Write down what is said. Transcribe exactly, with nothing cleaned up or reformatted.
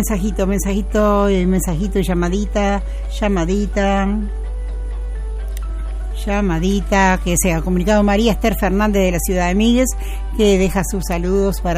mensajito, mensajito, mensajito, llamadita, llamadita, llamadita, que se ha comunicado María Esther Fernández de la ciudad de Migues, que deja sus saludos para